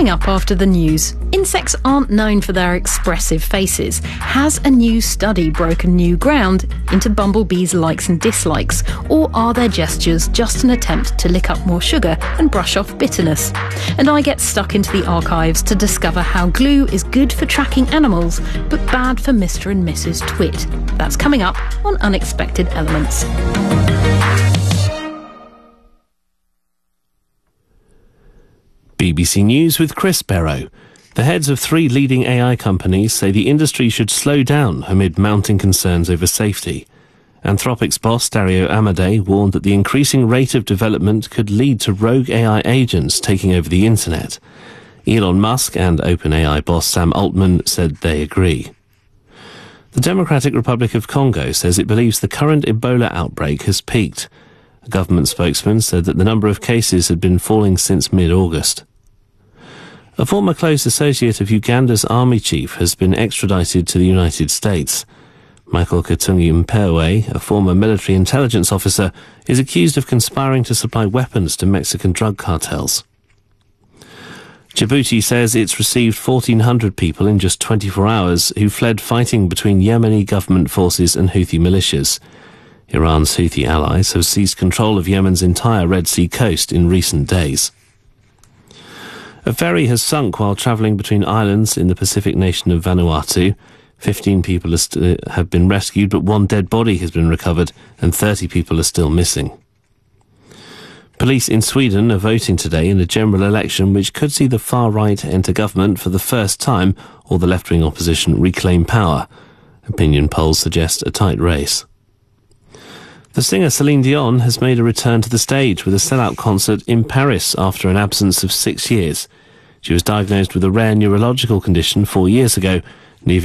Coming up after the news, insects aren't known for their expressive faces. Has a new study broken new ground into bumblebees' likes and dislikes? Or are their gestures just an attempt to lick up more sugar and brush off bitterness? And I get stuck into the archives to discover how glue is good for tracking animals, but bad for Mr. and Mrs. Twit. That's coming up on Unexpected Elements. BBC News with Chris Barrow. The heads of 3 leading AI companies say the industry should slow down amid mounting concerns over safety. Anthropic's boss Dario Amodei warned that the increasing rate of development could lead to rogue AI agents taking over the internet. Elon Musk and OpenAI boss Sam Altman said they agree. The Democratic Republic of Congo says it believes the current Ebola outbreak has peaked. A government spokesman said that the number of cases had been falling since mid-August. A former close associate of Uganda's army chief has been extradited to the United States. Michael Katungi Mpewe, a former military intelligence officer, is accused of conspiring to supply weapons to Mexican drug cartels. Djibouti says it's received 1,400 people in just 24 hours who fled fighting between Yemeni government forces and Houthi militias. Iran's Houthi allies have seized control of Yemen's entire Red Sea coast in recent days. A ferry has sunk while travelling between islands in the Pacific nation of Vanuatu. 15 people have been rescued, but 1 dead body has been recovered and 30 people are still missing. Police in Sweden are voting today in a general election which could see the far right enter government for the first time or the left-wing opposition reclaim power. Opinion polls suggest a tight race. The singer Celine Dion has made a return to the stage with a sellout concert in Paris after an absence of 6 years. She was diagnosed with a rare neurological condition 4 years ago